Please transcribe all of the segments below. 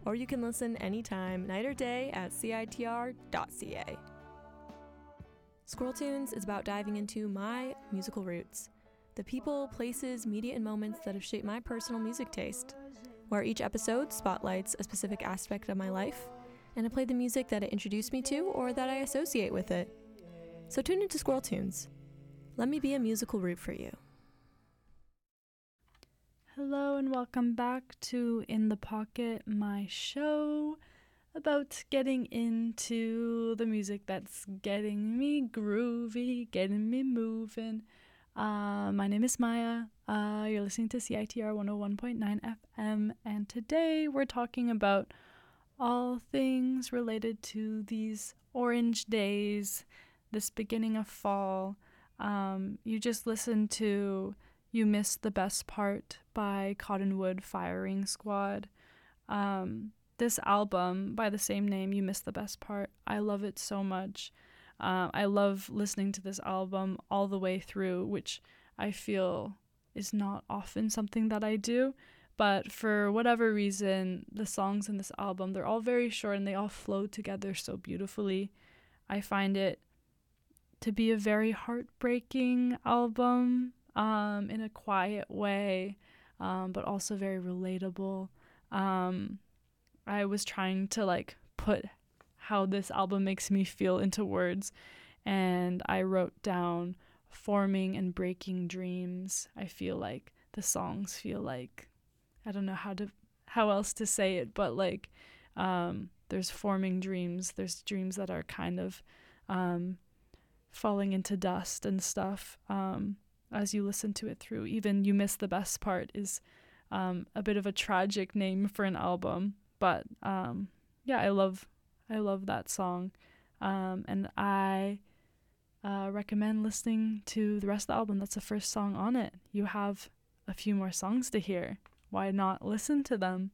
or you can listen anytime, night or day, at citr.ca. Squirrel Tunes is about diving into my musical roots, the people, places, media, and moments that have shaped my personal music taste, where each episode spotlights a specific aspect of my life, and I play the music that it introduced me to or that I associate with it. So tune into Squirrel Tunes. Let me be a musical root for you. Hello and welcome back to In the Pocket, my show about getting into the music that's getting me groovy, getting me moving. My name is Maya. You're listening to CITR 101.9 FM, and today we're talking about all things related to these orange days, this beginning of fall. You just listened to You Missed the Best Part by Cottonwood Firing Squad. This album by the same name, You Missed the Best Part, I love it so much. I love listening to this album all the way through, which I feel is not often something that I do. But for whatever reason, the songs in this album, they're all very short and they all flow together so beautifully. I find it to be a very heartbreaking album, in a quiet way, but also very relatable. I was trying to put how this album makes me feel into words, and I wrote down forming and breaking dreams. I feel like the songs feel like, I don't know how else to say it, but there's forming dreams, there's dreams that are kind of falling into dust and stuff as you listen to it through. Even You Miss the Best Part is a bit of a tragic name for an album, but I love that song, and I recommend listening to the rest of the album. That's the first song on it. You have a few more songs to hear. Why not listen to them?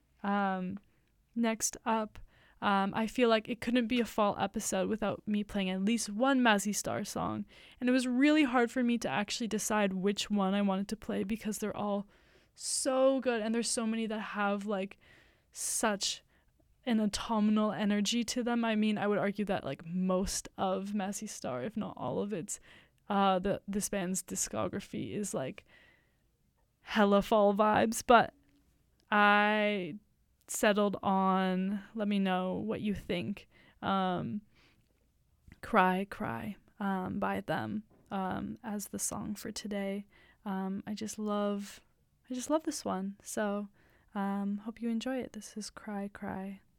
Next up, I feel like it couldn't be a fall episode without me playing at least one Mazzy Star song. And it was really hard for me to actually decide which one I wanted to play because they're all so good. And there's so many that have such an autumnal energy to them. I mean, I would argue that most of Mazzy Star, if not all of its, this band's discography is hella fall vibes. But I settled on, let me know what you think, Cry Cry by them as the song for today. I just love this one, so hope you enjoy it. This is Cry Cry.